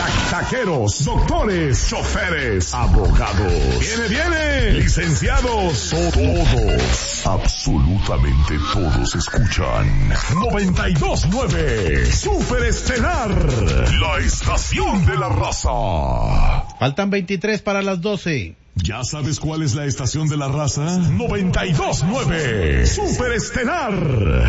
Taqueros, doctores, choferes, abogados. Viene. Licenciados, todos. Absolutamente todos escuchan 92.9 Super Estelar, la estación de la raza. Faltan 23 para las 12. ¿Ya sabes cuál es la estación de la raza? 92.9 Super Estelar.